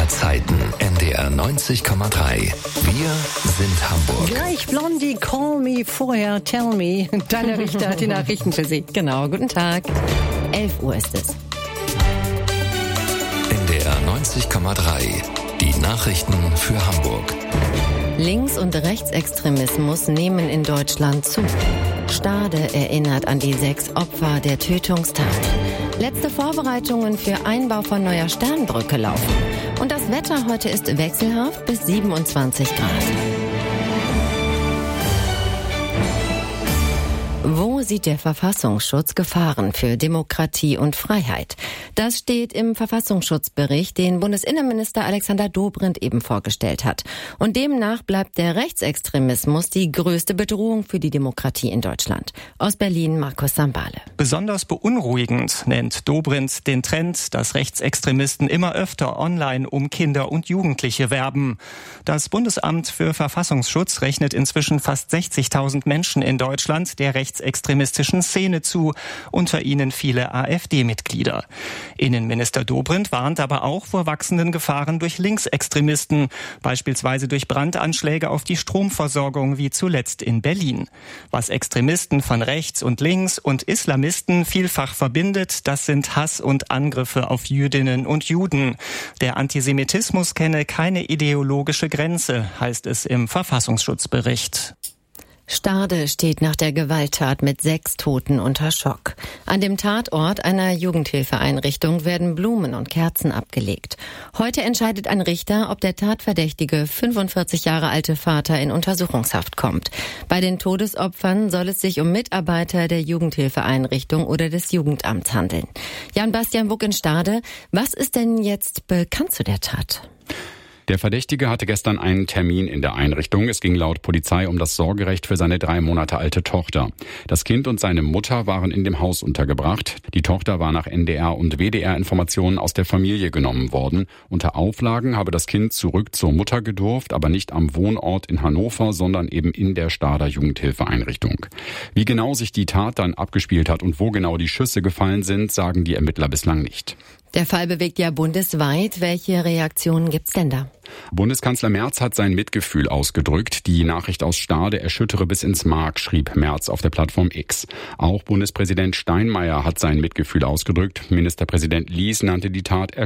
aller Zeiten. NDR 90,3. Wir sind Hamburg. Gleich Blondie, call me, vorher tell me. Deine Richter hat die Nachrichten für Sie. Genau, guten Tag. 11 Uhr ist es. NDR 90,3. Die Nachrichten für Hamburg. Links- und Rechtsextremismus nehmen in Deutschland zu. Stade erinnert an die 6 Opfer der Tötungstat. Letzte Vorbereitungen für Einbau von neuer Sternbrücke laufen. Und das Wetter heute ist wechselhaft bis 27 Grad. Wo sieht der Verfassungsschutz Gefahren für Demokratie und Freiheit? Das steht im Verfassungsschutzbericht, den Bundesinnenminister Alexander Dobrindt eben vorgestellt hat. Und demnach bleibt der Rechtsextremismus die größte Bedrohung für die Demokratie in Deutschland. Aus Berlin Markus Sambale. Besonders beunruhigend nennt Dobrindt den Trend, dass Rechtsextremisten immer öfter online um Kinder und Jugendliche werben. Das Bundesamt für Verfassungsschutz rechnet inzwischen fast 60.000 Menschen in Deutschland der rechtsextremistischen Szene zu, unter ihnen viele AfD-Mitglieder. Innenminister Dobrindt warnt aber auch vor wachsenden Gefahren durch Linksextremisten, beispielsweise durch Brandanschläge auf die Stromversorgung wie zuletzt in Berlin. Was Extremisten von rechts und links und Islamisten vielfach verbindet, das sind Hass und Angriffe auf Jüdinnen und Juden. Der Antisemitismus kenne keine ideologische Grenze, heißt es im Verfassungsschutzbericht. Stade steht nach der Gewalttat mit 6 Toten unter Schock. An dem Tatort einer Jugendhilfeeinrichtung werden Blumen und Kerzen abgelegt. Heute entscheidet ein Richter, ob der tatverdächtige 45 Jahre alte Vater in Untersuchungshaft kommt. Bei den Todesopfern soll es sich um Mitarbeiter der Jugendhilfeeinrichtung oder des Jugendamts handeln. Jan-Bastian Buck in Stade, was ist denn jetzt bekannt zu der Tat? Der Verdächtige hatte gestern einen Termin in der Einrichtung. Es ging laut Polizei um das Sorgerecht für seine 3 Monate alte Tochter. Das Kind und seine Mutter waren in dem Haus untergebracht. Die Tochter war nach NDR und WDR-Informationen aus der Familie genommen worden. Unter Auflagen habe das Kind zurück zur Mutter gedurft, aber nicht am Wohnort in Hannover, sondern eben in der Stader Jugendhilfeeinrichtung. Wie genau sich die Tat dann abgespielt hat und wo genau die Schüsse gefallen sind, sagen die Ermittler bislang nicht. Der Fall bewegt ja bundesweit. Welche Reaktionen gibt's denn da? Bundeskanzler Merz hat sein Mitgefühl ausgedrückt. Die Nachricht aus Stade erschüttere bis ins Mark, schrieb Merz auf der Plattform X. Auch Bundespräsident Steinmeier hat sein Mitgefühl ausgedrückt. Ministerpräsident Lies nannte die Tat